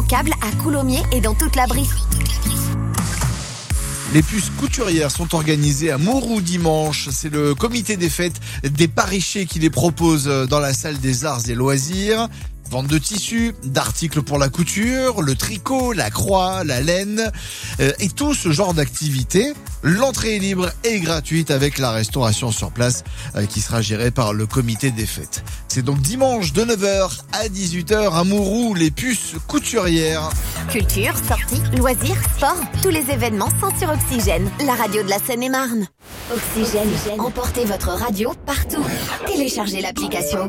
câble à Coulommiers et dans toute la Brie. Les puces couturières sont organisées à Mourou dimanche. C'est le comité des fêtes des Parichers qui les propose dans la salle des arts et loisirs. Vente de tissus, d'articles pour la couture, le tricot, la croix, la laine et tout ce genre d'activités. L'entrée est libre et gratuite avec la restauration sur place qui sera gérée par le comité des fêtes. C'est donc dimanche de 9h à 18h à Mourou, les puces couturières. Culture, sorties, loisirs, sport, tous les événements sont sur Oxygène, la radio de la Seine-et-Marne. Oxygène, emportez votre radio partout. Téléchargez l'application